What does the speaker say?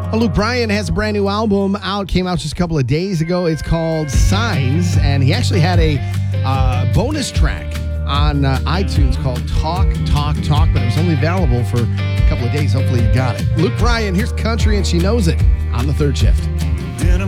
Well, Luke Bryan has a brand new album out. Came out just a couple of days ago. It's called Signs, and he actually had a bonus track on iTunes called Talk, Talk, Talk, but it was only available for a couple of days. Hopefully you got it. Luke Bryan, here's Country, and She Knows It on the third shift. Been a